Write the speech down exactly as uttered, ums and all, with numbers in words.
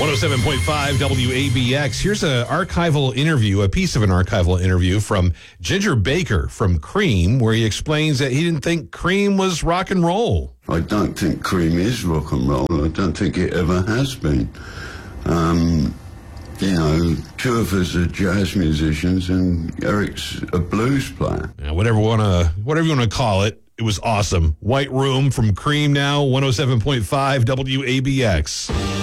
one oh seven point five W A B X. Here's an archival interview, a piece of an archival interview from Ginger Baker from Cream, where he explains that he didn't think Cream was rock and roll. I don't think Cream is rock and roll. I don't think it ever has been. Um, you know, two of us are jazz musicians and Eric's a blues player. Yeah, whatever wanna, whatever you want to call it, it was awesome. White Room from Cream now, one oh seven point five W A B X.